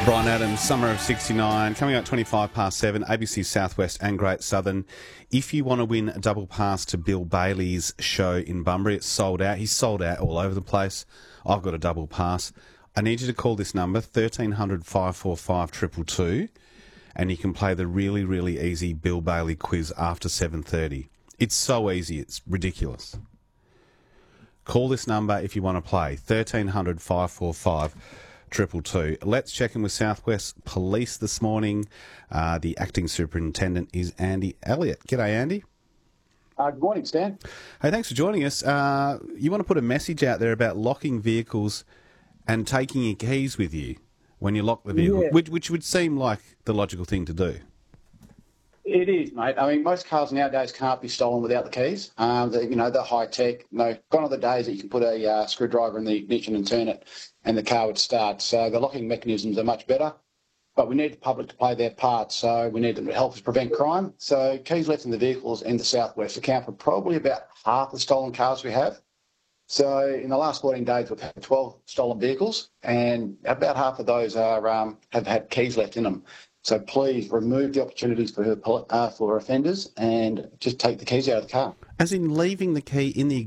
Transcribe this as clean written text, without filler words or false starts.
Brian Adams, Summer of 69, coming out 25 past 7, ABC Southwest and Great Southern. If you want to win a double pass to Bill Bailey's show in Bunbury, it's sold out. He's sold out all over the place. I've got a double pass. I need you to call this number, 1300 545 222, and you can play the really, really easy Bill Bailey quiz after 7:30. It's so easy, it's ridiculous. Call this number if you want to play, 1300 545 222. Let's check in with Southwest Police this morning. The acting superintendent is Andy Elliott. G'day, Andy. Good morning, Stan. Hey, thanks for joining us. You want to put a message out there about locking vehicles and taking your keys with you when you lock the vehicle, Yeah. which would seem like the logical thing to do. It is, mate. I mean, most cars nowadays can't be stolen without the keys. They're high tech. Gone are the days that you can put a screwdriver in the ignition and turn it, and the car would start. So the locking mechanisms are much better. But we need the public to play their part. So we need them to help us prevent crime. So keys left in the vehicles in the southwest account for probably about half the stolen cars we have. So in the last 14 days, we've had 12 stolen vehicles, and about half of those have had keys left in them. So please remove the opportunities for offenders and just take the keys out of the car. As in leaving the key in the